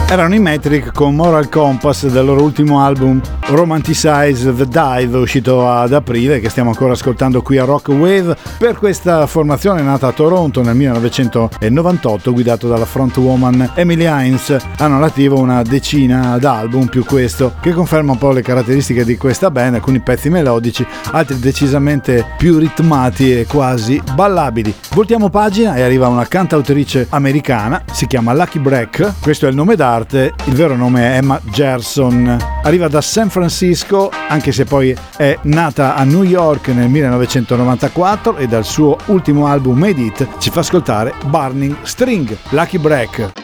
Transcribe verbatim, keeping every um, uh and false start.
Erano i Metric con Moral Compass del loro ultimo album Romanticize the Dive, uscito ad aprile, che stiamo ancora ascoltando qui a Rock Wave. Per questa formazione nata a Toronto nel millenovecentonovantotto, guidato dalla frontwoman Emily Hines, hanno all'attivo una decina d'album più questo, che conferma un po' le caratteristiche di questa band: alcuni pezzi melodici, altri decisamente più ritmati e quasi ballabili. Voltiamo pagina e arriva una cantautrice americana, si chiama Lucky Break, questo è il nome d'arte. Il vero nome è Emma Gerson, arriva da San Francisco, anche se poi è nata a New York nel millenovecentonovantaquattro, e dal suo ultimo album Made It ci fa ascoltare Burning String. Lucky Break.